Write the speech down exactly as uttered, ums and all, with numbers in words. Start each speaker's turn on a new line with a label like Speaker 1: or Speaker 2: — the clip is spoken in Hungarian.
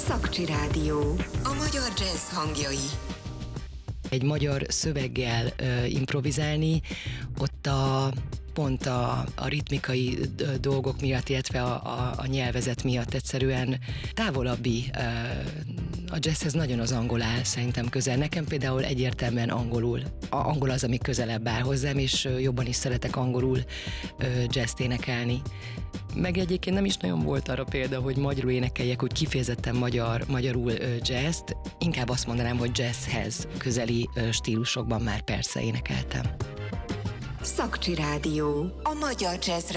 Speaker 1: Szakcsi Rádió. A magyar jazz hangjai.
Speaker 2: Egy magyar szöveggel uh, improvizálni, ott a pont a, a ritmikai dolgok miatt, illetve a, a, a nyelvezet miatt egyszerűen távolabbi, a jazzhez nagyon az angol áll szerintem közel. Nekem például egyértelműen angolul. A angol az, ami közelebb áll hozzám, és jobban is szeretek angolul jazzt énekelni. Meg egyébként nem is nagyon volt arra példa, hogy magyarul énekeljek, hogy kifejezetten magyar, magyarul jazzt. Inkább azt mondanám, hogy jazzhez közeli stílusokban már persze énekeltem.
Speaker 1: Szakcsi Rádió. A magyar jazz